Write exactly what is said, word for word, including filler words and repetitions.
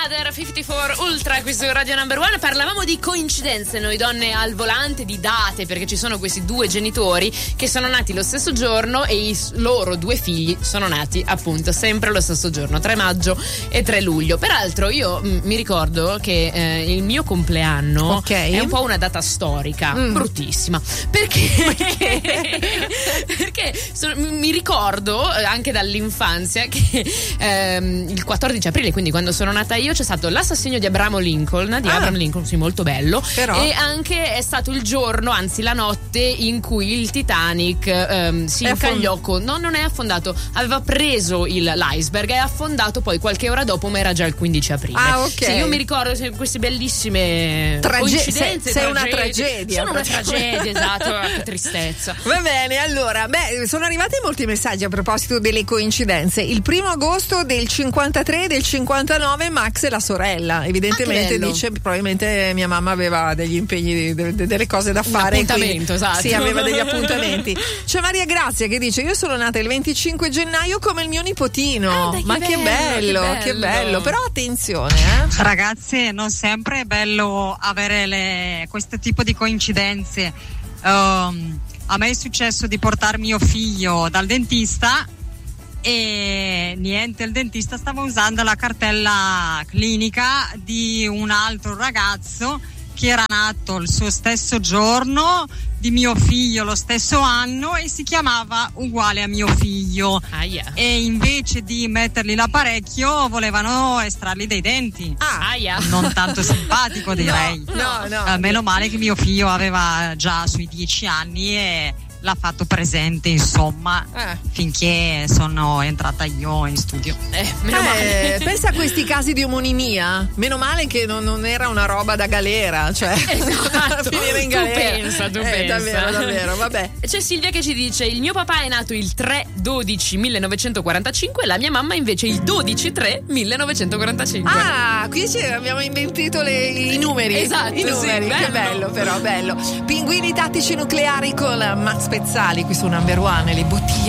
Mother cinquantaquattro Ultra qui su Radio Number One. Parlavamo di coincidenze noi donne al volante, di date, perché ci sono questi due genitori che sono nati lo stesso giorno e i loro due figli sono nati appunto sempre lo stesso giorno, tre maggio e tre luglio. Peraltro io m- mi ricordo che eh, il mio compleanno okay. è un po' una data storica, mm. bruttissima, perché perché so, mi ricordo anche dall'infanzia che ehm, il quattordici aprile, quindi quando sono nata io, c'è stato l'assassinio di Abramo Lincoln, di ah. Abraham Lincoln, sì, molto bello. Però. E anche è stato il giorno, anzi la notte, in cui il Titanic ehm, si è incagliò affond- con. No, non è affondato, aveva preso il, l'iceberg, è affondato poi qualche ora dopo, ma era già il quindici aprile. Ah, ok. Sì, io mi ricordo queste bellissime Trage- coincidenze. Sei, sei una tragedia. Sono una tragedia, esatto, che tristezza. Va bene, allora, beh, sono arrivati molti messaggi a proposito delle coincidenze. Il primo agosto del cinquantatré e del cinquantanove Max e la sorella, evidentemente ah, dice probabilmente mia mamma aveva degli impegni, de, de, delle cose da fare, un appuntamento, quindi, esatto. Sì, aveva degli appuntamenti. C'è Maria Grazia che dice: io sono nata il venticinque gennaio come il mio nipotino. Ah, dai, ma che bello, che bello, che bello, che bello. Però attenzione, eh. Ragazzi, non sempre è bello avere le, questo tipo di coincidenze. Um, a me è successo di portare mio figlio dal dentista e niente, il dentista stava usando la cartella clinica di un altro ragazzo che era nato il suo stesso giorno di mio figlio, lo stesso anno, e si chiamava uguale a mio figlio. Ah, yeah. E invece di mettergli l'apparecchio volevano estrarli dei denti. Ah, yeah. Non tanto simpatico, direi. No, no, no. Uh, meno male che mio figlio aveva già sui dieci anni e l'ha fatto presente, insomma, eh. finché sono entrata io in studio. Eh, meno eh, male. Pensa a questi casi di omonimia. Meno male che non, non era una roba da galera, cioè esatto. finire in galera. Tu pensa, tu eh, pensa. Davvero, davvero, vabbè. C'è Silvia che ci dice: il mio papà è nato il tre dodici millenovecentoquarantacinque e la mia mamma invece il dodici tre millenovecentoquarantacinque. Ah, qui abbiamo inventito le, i numeri. Esatto, i numeri. sì, Che bello, però, bello. Pinguini tattici nucleari con Max Pezzali qui su Number One, le bottiglie